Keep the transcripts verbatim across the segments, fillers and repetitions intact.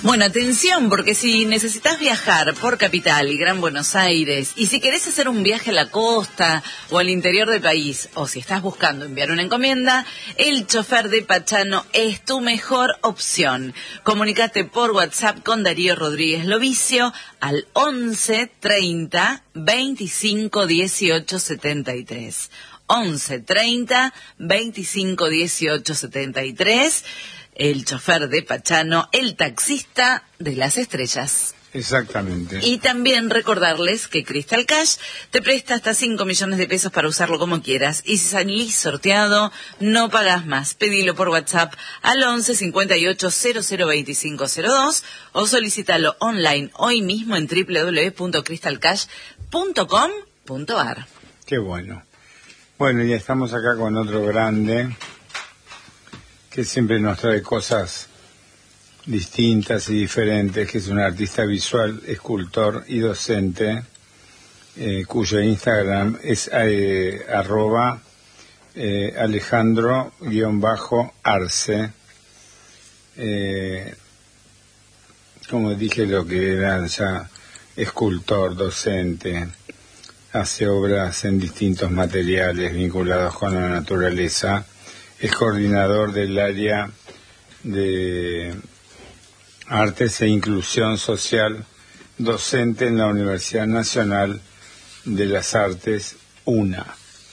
Bueno, atención, porque si necesitas viajar por Capital y Gran Buenos Aires, y si querés hacer un viaje a la costa o al interior del país, o si estás buscando enviar una encomienda, el chofer de Pachano es tu mejor opción. Comunicate por WhatsApp con Darío Rodríguez Lovicio al once treinta veinticinco dieciocho setenta y tres. once treinta veinticinco dieciocho setenta y tres. El chofer de Pachano, el taxista de las estrellas. Exactamente. Y también recordarles que Crystal Cash te presta hasta cinco millones de pesos para usarlo como quieras. Y si salís sorteado, no pagás más. Pedilo por WhatsApp al once cincuenta y ocho cero cero veinticinco cero dos o solicítalo online hoy mismo en doble u doble u doble u punto crystal cash punto com punto a r. Qué bueno. Bueno, ya estamos acá con otro grande que siempre nos trae cosas distintas y diferentes, que es un artista visual, escultor y docente, eh, cuyo Instagram es eh, arroba eh, Alejandro-Arce. Eh, como dije, lo que era ya escultor, docente, hace obras en distintos materiales vinculados con la naturaleza. Es coordinador del área de Artes e Inclusión Social, docente en la Universidad Nacional de las Artes, UNA,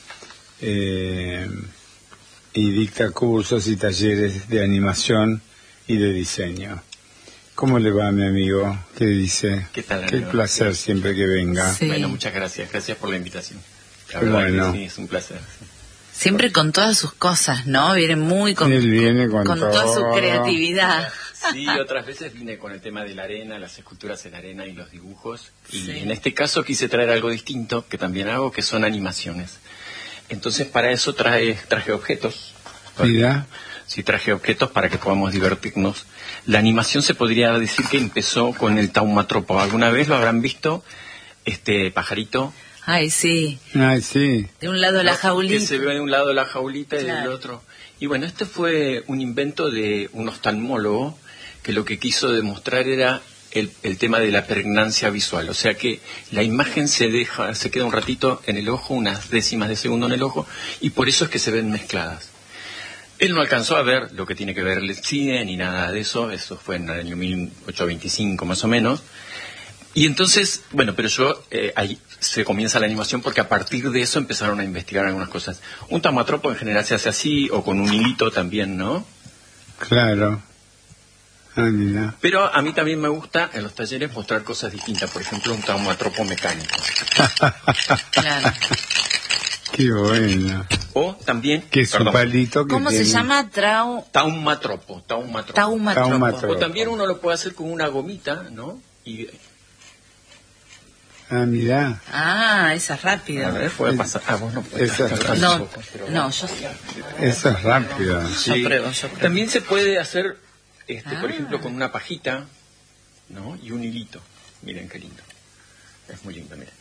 eh, y dicta cursos y talleres de animación y de diseño. ¿Cómo le va, mi amigo? ¿Qué dice? ¿Qué tal, Qué amigo? placer siempre que venga. Sí. Bueno, muchas gracias. Gracias por la invitación. La Qué verdad bueno. que sí, es un placer. Sí. Siempre con todas sus cosas, ¿no? Viene muy con, Él viene con con toda su todo. creatividad. Sí, otras veces vine con el tema de la arena, las esculturas en arena y los dibujos. Y Sí. en este caso quise traer algo distinto, que también hago, que son animaciones. Entonces, para eso trae, traje objetos. Mira. Sí, traje objetos para que podamos divertirnos. La animación se podría decir que empezó con el taumatropo. ¿Alguna vez lo habrán visto? Este pajarito. Ay, sí. Ay, sí. De un lado la Que jaulita. se ve de un lado la jaulita y Claro. del otro. Y bueno, este fue un invento de un oftalmólogo que lo que quiso demostrar era el, el tema de la pregnancia visual. O sea que la imagen se deja, se queda un ratito en el ojo, unas décimas de segundo en el ojo, y por eso es que se ven mezcladas. Él no alcanzó a ver lo que tiene que ver el cine ni nada de eso. Eso fue en el año mil ochocientos veinticinco más o menos. Y entonces, bueno, pero yo, eh, ahí se comienza la animación porque a partir de eso empezaron a investigar algunas cosas. Un taumatropo en general se hace así, o con un hilito también, ¿no? Claro. Ah, mira. Pero a mí también me gusta en los talleres mostrar cosas distintas. Por ejemplo, un taumatropo mecánico. Claro. Qué bueno. O también... Que es un perdón, palito que ¿Cómo se tiene- llama? Trau... Taumatropo, taumatropo. Taumatropo. Taumatropo. O también uno lo puede hacer con una gomita, ¿no? Y... Ah, mira. Ah, esa es A rápida. ver, puede pasar. Ah, vos no podés. Esa- No, no, yo, Eso es rápido. Sí. yo pruebo, yo pruebo. También se puede hacer, este, por Ah. ejemplo, con una pajita, ¿no? Y un hilito. Miren qué lindo. Es muy lindo, miren.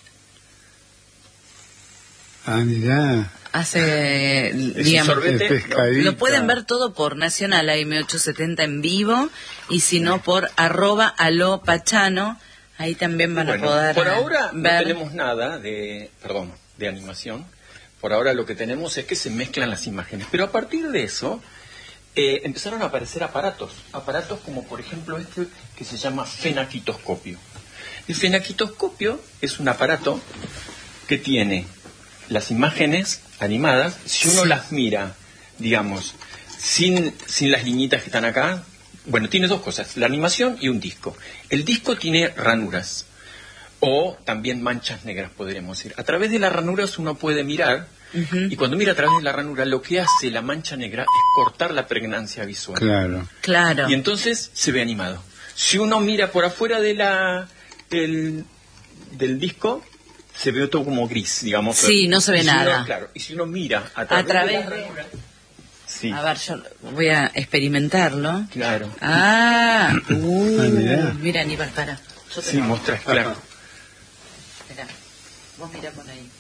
Ah, mira. Hace, Es un digamos, sorbete. El pescadito. lo pueden ver todo por Nacional A M ochocientos setenta en vivo, y si no por arroba alo pachano, ahí también van Bueno, a poder por ahora no ver. tenemos nada de, perdón, de animación. Por ahora lo que tenemos es que se mezclan las imágenes. Pero a partir de eso, eh, empezaron a aparecer aparatos. Aparatos como, por ejemplo, este que se llama fenaquitoscopio. El fenaquitoscopio es un aparato que tiene las imágenes animadas. Si uno Sí. las mira, digamos, sin, sin las liñitas que están acá, bueno, tiene dos cosas, la animación y un disco. El disco tiene ranuras, o también manchas negras, podríamos decir. A través de las ranuras uno puede mirar, Ujú. y cuando mira a través de la ranura, lo que hace la mancha negra es cortar la pregnancia visual. Claro. Claro. Y entonces se ve animado. Si uno mira por afuera de la del, del disco, se ve todo como gris, digamos. Sí, no se ve Y si uno- nada. claro, y si uno mira a través, través de la de- ranura, sí, A ver, yo voy a experimentarlo. claro. Ah, uh, Ah, mirá. mira, Aníbal, para. Yo te Sí, lo- mostras, claro. Esperá. Vos mirá por ahí.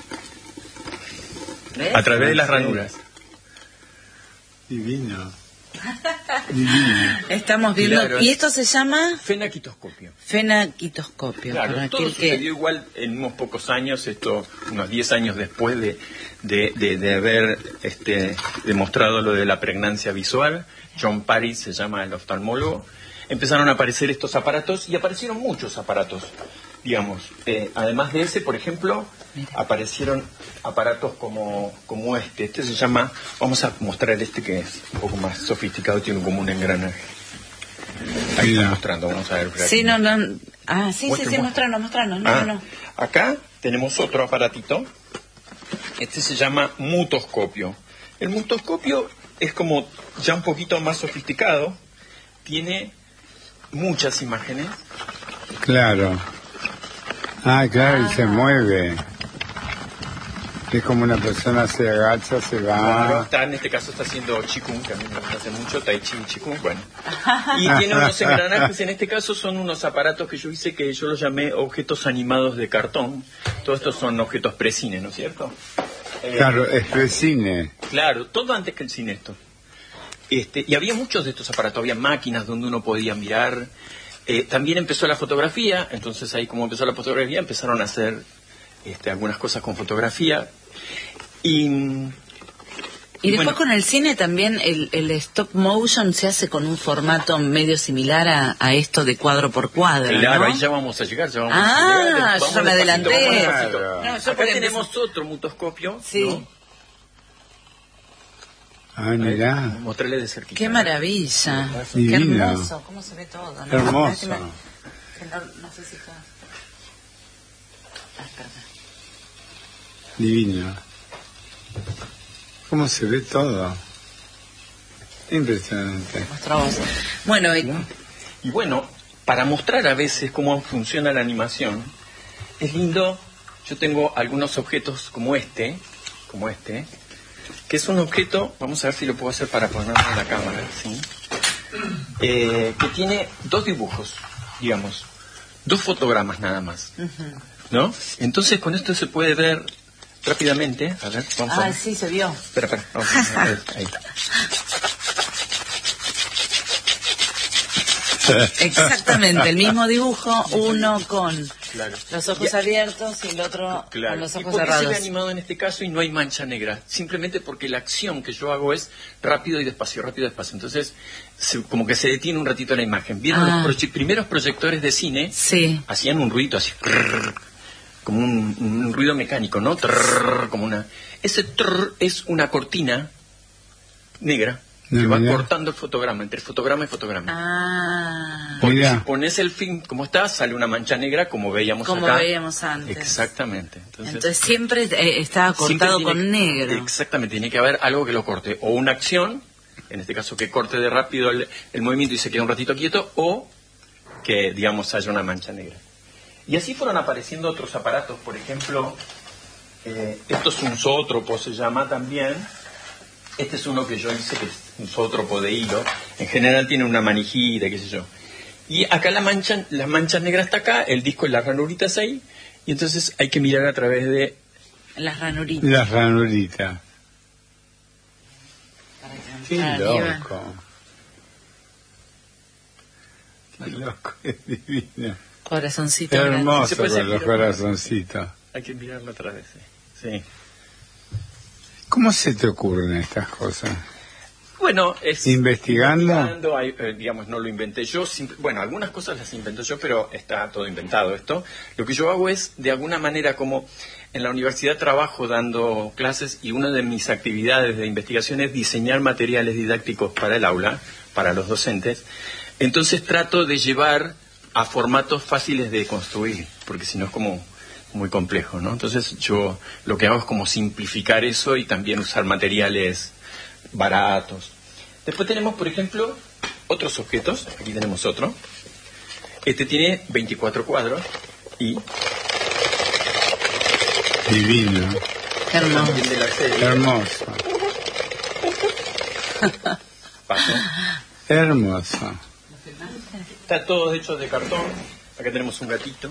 ¿Ves? A través de las Sí. ranuras. Divino. Estamos viendo, Claro. y esto se llama Fenaquitoscopio. fenaquitoscopio. Claro, para todo aquel sucedió que... igual en unos pocos años, esto unos diez años después de, de, de, de haber este, demostrado lo de la pregnancia visual. John Parry se llama el oftalmólogo. Empezaron a aparecer estos aparatos y aparecieron muchos aparatos, digamos. Eh, además de ese, por ejemplo, aparecieron aparatos como, como este. Este se llama, vamos a mostrar este que es un poco más sofisticado, tiene como un engranaje. Ahí está mostrando, vamos a ver. por aquí. Sí, no, no. Ah, sí, sí, Muestre, sí, muestre. mostranos, mostranos. No, Ah, no, no. Acá tenemos otro aparatito. Este se llama mutoscopio. El mutoscopio es como ya un poquito más sofisticado. Tiene muchas imágenes. Claro. Ah, claro, y se mueve. Es como una persona se agacha, se Claro, va. está, en este caso está haciendo Qigong, que a mí me gusta hacer mucho, Tai Chi y Qigong, bueno. Y tiene unos engranajes, en este caso son unos aparatos que yo hice que yo los llamé objetos animados de cartón. Todos estos son objetos pre-cine, ¿no es cierto? Eh, Claro, es precine. Claro, todo antes que el cine esto. Este, y había muchos de estos aparatos, había máquinas donde uno podía mirar. Eh, también empezó la fotografía, entonces ahí como empezó la fotografía empezaron a hacer este, algunas cosas con fotografía. Y, Y después bueno, con el cine también el, el stop motion se hace con un formato medio similar a, a esto de cuadro por cuadro, claro, ¿no? ahí ya vamos a llegar, ya vamos Ah, a llegar. yo Vamos ya me despacito, adelanté. vamos despacito. Claro. No, yo Acá porque tenemos otro mutoscopio. Sí. ¿no? Ah, mirá. Mostrarle de cerquita. Qué maravilla. Qué Divino. hermoso, cómo se ve todo, ¿no? Hermoso. Lástima que no, no sé si está... Ah, perdón. Divino. ¿Cómo se ve todo? Impresionante. Muestra vos. Bueno, y- Y bueno, para mostrar a veces cómo funciona la animación, es lindo, yo tengo algunos objetos como este, como este, que es un objeto, vamos a ver si lo puedo hacer para ponerlo en la cámara, ¿sí? Eh, que tiene dos dibujos, digamos, dos fotogramas nada más, ¿no? Entonces con esto se puede ver rápidamente, a ver, vamos a ah, ver. sí, se vio. Espera, espera, vamos a ver, ahí. Exactamente, el mismo dibujo, uno con Claro. los ojos Y- abiertos y el otro Claro. con los ¿Y ojos por qué se cerrados. ve animado en este caso y no hay mancha negra? Simplemente porque la acción que yo hago es rápido y despacio, rápido y despacio. Entonces, se- como que se detiene un ratito la imagen. ¿Vieron Ah. los proye- primeros proyectores de cine? Sí. Hacían un ruido así, trrr, como un, un ruido mecánico, ¿no? Trrr, como una... Ese trrr es una cortina negra que No, va mirá. cortando el fotograma, entre fotograma y fotograma. Ah, Porque Mirá. si pones el film como está, sale una mancha negra como veíamos como acá. veíamos antes. Exactamente. Entonces, Entonces siempre eh, estaba siempre cortado tiene- con negro. Exactamente, tiene que haber algo que lo corte. O una acción, en este caso que corte de rápido el, el movimiento y se quede un ratito quieto, o que, digamos, haya una mancha negra. Y así fueron apareciendo otros aparatos, por ejemplo, eh, esto es un zoótropo, se llama también. Este es uno que yo hice, que es un zoótropo de hilo. En general tiene una manijita, qué sé yo. Y acá la mancha, la mancha negra está acá, el disco y las ranuritas ahí, y entonces hay que mirar a través de... Las ranuritas. Las ranuritas. Para que Qué no arriba. loco. Qué loco, es divino. Corazoncito grande. Hermoso Se puede con seguir, los ¿no? corazoncitos. Hay que mirarlo otra vez, sí. Sí. ¿Cómo se te ocurren estas cosas? Bueno, es... ¿Investigando? investigando, hay, eh, digamos, no lo inventé yo. simp- bueno, algunas cosas las invento yo, pero está todo inventado esto. Lo que yo hago es, de alguna manera, como en la universidad trabajo dando clases y una de mis actividades de investigación es diseñar materiales didácticos para el aula, para los docentes. Entonces trato de llevar a formatos fáciles de construir, porque si no es como muy complejo, ¿no? Entonces yo lo que hago es como simplificar eso y también usar materiales baratos. Después tenemos, por ejemplo, otros objetos. Aquí tenemos otro. Este tiene veinticuatro cuadros y... Divino. Qué hermoso. también de la serie. Hermoso. Paso. Hermoso. Está todo hecho de cartón. Acá tenemos un gatito.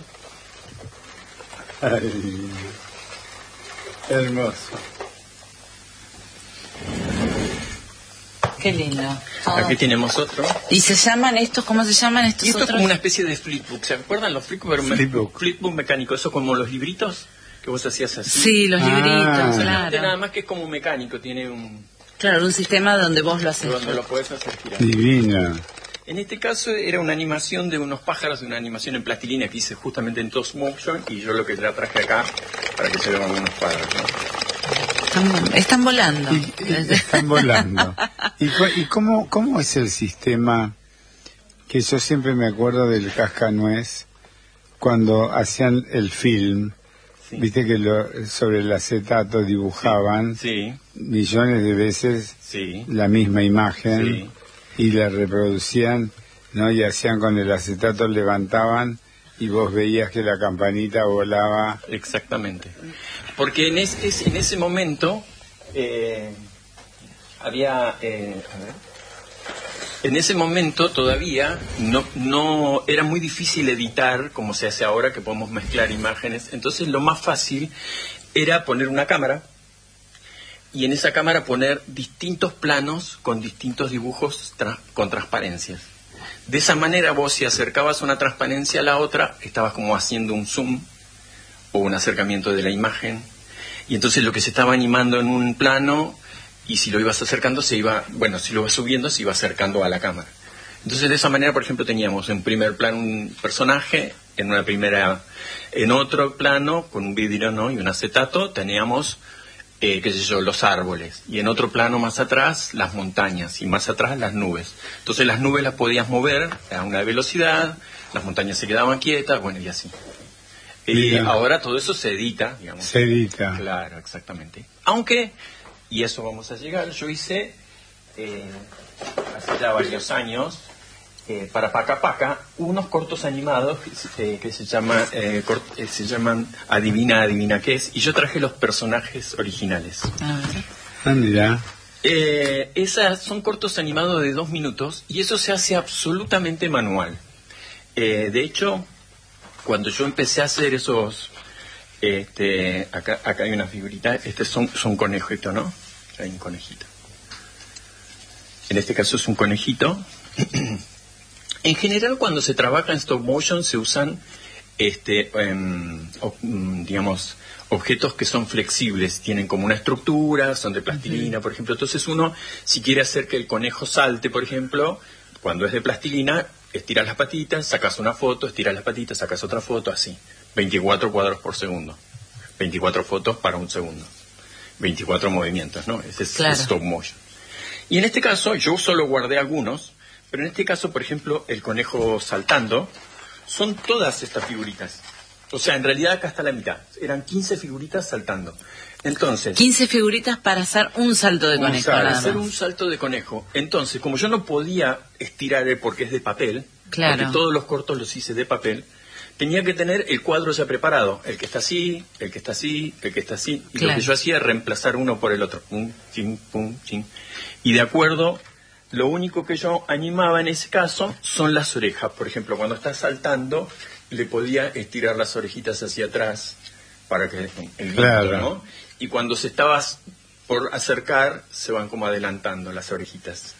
Ay, hermoso. Qué lindo. Oh. Aquí tenemos otro. ¿Y se llaman estos? ¿Cómo se llaman estos Y esto otros? es como una especie de flipbook. ¿Se acuerdan los flipbook? Flipbook. Flipbook mecánico. Eso como los libritos que vos hacías así. Sí, los Ah. libritos, Solamente claro. nada más que es como mecánico. Tiene un... Claro, un sistema donde vos lo haces. donde lo podés hacer girar. Divina. En este caso era una animación de unos pájaros, de una animación en plastilina que hice justamente en Toast Motion, y yo lo que la traje acá para que se vean algunos cuadros, ¿no? Están, están volando. Y- y están volando. ¿Y, cu- y cómo, cómo es el sistema? Que yo siempre me acuerdo del Cascanuez, cuando hacían el film, Sí. viste que lo, sobre el acetato dibujaban Sí, millones de veces sí, la misma imagen sí. y la reproducían, ¿no? Y hacían con el acetato, levantaban y vos veías que la campanita volaba. Exactamente. Porque en, es, es- en ese momento eh, había... eh, a ver. En ese momento todavía no, no era muy difícil editar como se hace ahora, que podemos mezclar imágenes. Entonces lo más fácil era poner una cámara y en esa cámara poner distintos planos con distintos dibujos tra- con transparencias. De esa manera vos, si acercabas una transparencia a la otra, estabas como haciendo un zoom o un acercamiento de la imagen, y entonces lo que se estaba animando en un plano, y si lo ibas acercando se iba, bueno, si lo ibas subiendo se iba acercando a la cámara. Entonces de esa manera, por ejemplo, teníamos en primer plano un personaje, en una primera, en otro plano con un vidrio, ¿no? Y un acetato teníamos, eh, qué sé yo, los árboles, y en otro plano más atrás las montañas, y más atrás las nubes. Entonces las nubes las podías mover a una velocidad, las montañas se quedaban quietas, bueno, y así. Y Mira. ahora todo eso se edita, digamos. Se edita. Claro, exactamente. Aunque, y eso vamos a llegar, yo hice eh, hace ya varios años, eh, para Paca Paca, unos cortos animados que, se- eh, que se, llama, eh, cort- eh, se llaman Adivina, Adivina qué es, y yo traje los personajes originales. A ver. Ah, mira. Eh, esas son cortos animados de dos minutos y eso se hace absolutamente manual. Eh, de hecho, cuando yo empecé a hacer esos, este, acá, acá hay una figurita, este son, son conejitos, ¿no? Hay un conejito. En este caso es un conejito. En general, cuando se trabaja en stop motion se usan, este, em, o- mm, digamos, objetos que son flexibles, tienen como una estructura, son de plastilina, por ejemplo. Entonces uno, si quiere hacer que el conejo salte, por ejemplo, cuando es de plastilina, estiras las patitas, sacas una foto, estiras las patitas, sacas otra foto, así. veinticuatro cuadros por segundo. veinticuatro fotos para un segundo. veinticuatro movimientos, ¿no? Ese es Claro. stop motion. Y en este caso, yo solo guardé algunos, pero en este caso, por ejemplo, el conejo saltando, son todas estas figuritas. O sea, en realidad acá está la mitad. Eran quince figuritas saltando. Entonces, quince figuritas para hacer un salto de Un conejo. salto. para nada hacer más. un salto de conejo. Entonces, como yo no podía estirar el porque es de papel, Claro. porque todos los cortos los hice de papel, tenía que tener el cuadro ya preparado. El que está así, el que está así, el que está así. Y Claro. lo que yo hacía era reemplazar uno por el otro. Pum, chin, pum, chin. Y de acuerdo, lo único que yo animaba en ese caso son las orejas. Por ejemplo, cuando está saltando, le podía estirar las orejitas hacia atrás para que el viento, Claro. ¿no? Y cuando se estabas por acercar, se van como adelantando las orejitas.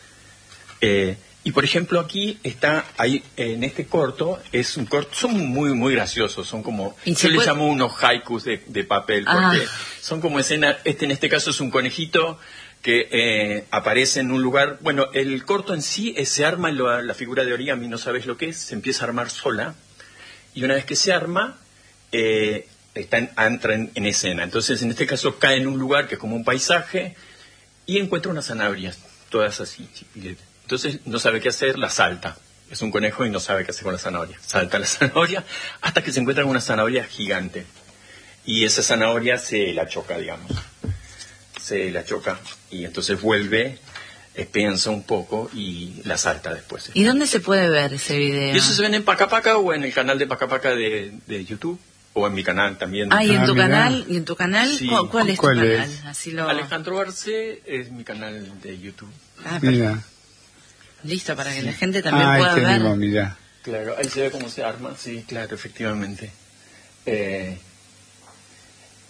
Eh, y por ejemplo aquí está, ahí en este corto, es un corto, son muy muy graciosos, son como, ¿Y yo se les puede- llamo unos haikus de, de papel, Ah. porque son como escenas, este en este caso es un conejito que eh, aparece en un lugar, bueno, el corto en sí eh, se arma en la, la figura de origami, no sabes lo que es, se empieza a armar sola, y una vez que se arma, eh, está en, entra en, en escena. Entonces, en este caso, cae en un lugar que es como un paisaje y encuentra unas zanahorias, todas así. chipiletes. Entonces, no sabe qué hacer, la salta. Es un conejo y no sabe qué hacer con la zanahoria. Salta la zanahoria hasta que se encuentra con una zanahoria gigante. Y esa zanahoria se la choca, digamos. Se la choca y entonces vuelve, eh, piensa un poco y la salta después. ¿Y dónde se puede ver ese video? Y eso se ven en Paca Paca o en el canal de Paca Paca de, de YouTube o en mi canal también. Ah, ¿y en Ah, tu mira. canal? ¿Y en tu canal? Sí. ¿Cuál, cuál es ¿Cuál tu es? canal? Así lo... Alejandro Arce es mi canal de YouTube. Ah, perfecto. Mira. Listo, para que la gente también Ah, ahí pueda ver. tenemos, mira. Claro, ahí se ve cómo se arma, sí, claro, efectivamente. Eh,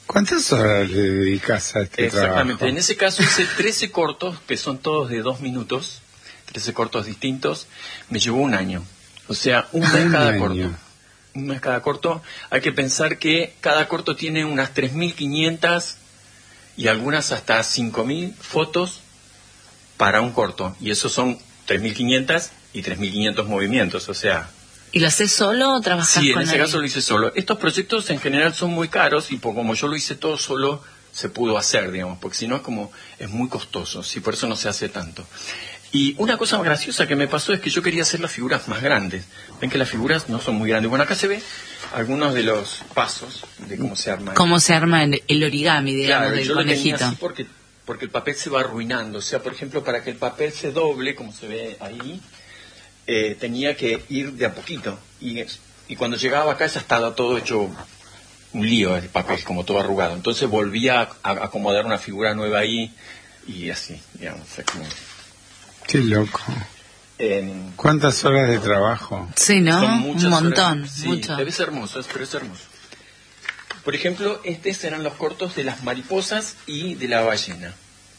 ¿Cuántas horas le dedicas a este Exactamente. trabajo? En ese caso hice trece cortos, que son todos de dos minutos, trece cortos distintos. Me llevó un año. O sea, un mes Un cada año. corto. Un mes cada corto. Hay que pensar que cada corto tiene unas tres mil quinientas y algunas hasta cinco mil fotos para un corto. Y esos son tres mil quinientas y tres mil quinientos movimientos. O sea... ¿Y lo haces solo o trabajas Sí, en con ese alguien? caso lo hice solo. Estos proyectos en general son muy caros y por, como yo lo hice todo solo, se pudo hacer, digamos, porque si no es como, es muy costoso, sí, por eso no se hace tanto. Y una cosa graciosa que me pasó es que yo quería hacer las figuras más grandes. Ven que las figuras no son muy grandes. Bueno, acá se ve algunos de los pasos de cómo se arma. ¿Cómo se arma el, el origami, digamos, Claro, del yo lo tenía conejito? así porque, porque el papel se va arruinando. O sea, por ejemplo, para que el papel se doble, como se ve ahí, eh, tenía que ir de a poquito. Y, y cuando llegaba acá ya estaba todo hecho un lío el papel, como todo arrugado. Entonces volvía a, a acomodar una figura nueva ahí y así, digamos. O sea, como, Qué loco. en- ¿Cuántas horas de trabajo? Sí, ¿no? Son muchas Un montón, horas. Sí, mucho. debe ser hermoso, es- pero es hermoso. Por ejemplo, estos eran los cortos de las mariposas y de la ballena.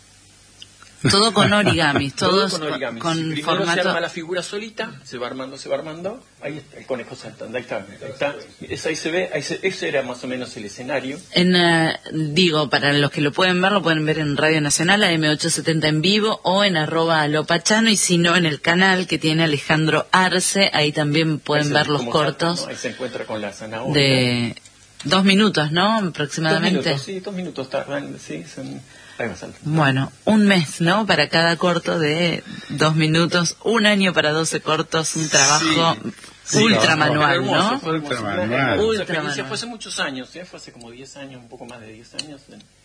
Todo con origamis, todos Todo con origami. con Sí, primero formato... se arma la figura solita, se va armando, se va armando. Ahí está, el conejo saltando, ahí está. Ahí está. Ese ahí se ve, ahí se- ese era más o menos el escenario. En, eh, digo, para los que lo pueden ver, lo pueden ver en Radio Nacional, A M ochocientos setenta en vivo, o en arroba alopachano, y si no, en el canal que tiene Alejandro Arce, ahí también pueden Ahí se ver ve los cómo cortos salta, ¿no? Ahí se encuentra con la zanahoria. de dos minutos, ¿no? Dos Aproximadamente. minutos, sí, dos minutos tardan, sí, son... Ahí va saltando. Bueno, un mes, ¿no? Para cada corto de dos minutos, un año para doce cortos, un trabajo Sí, ultra sí, manual, Fue hermoso, ¿no? fue hermoso. Ultra Una- una manual. hermosa Ultra experiencia. manual. Fue hace muchos años, ¿eh? Fue hace como diez años, un poco más de diez años.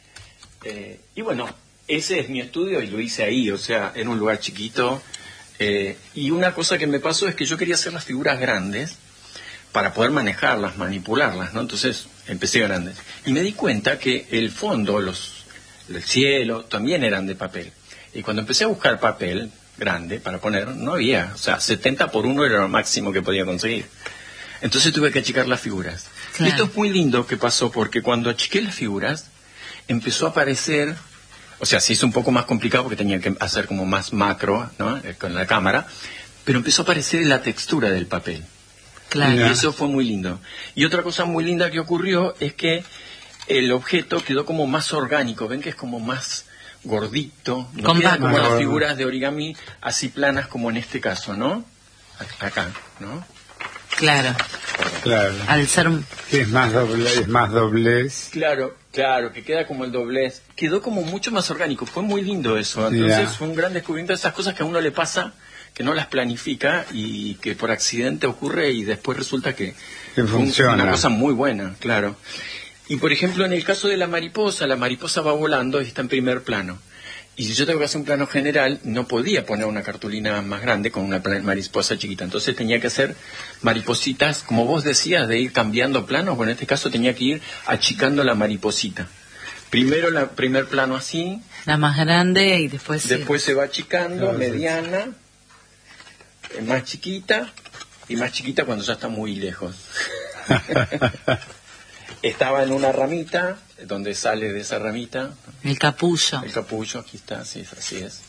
Eh, y bueno, ese es mi estudio y lo hice ahí, o sea, en un lugar chiquito. Eh, y una cosa que me pasó es que yo quería hacer las figuras grandes para poder manejarlas, manipularlas, ¿no? Entonces empecé grandes. Y me di cuenta que el fondo, los, el cielo, también eran de papel. Y cuando empecé a buscar papel grande para poner, no había. O sea, setenta por uno era lo máximo que podía conseguir. Entonces tuve que achicar las figuras. Claro. Y esto es muy lindo que pasó, porque cuando achiqué las figuras, empezó a aparecer... O sea, se hizo un poco más complicado porque tenía que hacer como más macro, ¿no? Eh, con la cámara. Pero empezó a aparecer la textura del papel. Claro. Y Ya. eso fue muy lindo. Y otra cosa muy linda que ocurrió es que el objeto quedó como más orgánico. Ven que es como más gordito. No Compacto. queda como las Más figuras de origami así planas como en este caso, ¿no? Acá, ¿no? Claro. Claro. Al ser... Que es más doble, es más doblez. Claro, claro, que queda como el doblez. Quedó como mucho más orgánico. Fue muy lindo eso. Entonces Ya. fue un gran descubrimiento de esas cosas que a uno le pasa, que no las planifica y que por accidente ocurre y después resulta que Que fue un- funciona. una cosa muy buena, claro. Y por ejemplo, en el caso de la mariposa, la mariposa va volando y está en primer plano. Y si yo tengo que hacer un plano general, no podía poner una cartulina más grande con una pla- mariposa chiquita. Entonces tenía que hacer maripositas, como vos decías, de ir cambiando planos. Bueno, en este caso tenía que ir achicando la mariposita. Primero el primer plano así, La más grande y después... sí. después se va achicando, Claro, mediana, eh, más chiquita, y más chiquita cuando ya está muy lejos. Estaba en una ramita, donde sale de esa ramita, El capullo. el capullo, aquí está, sí, así es.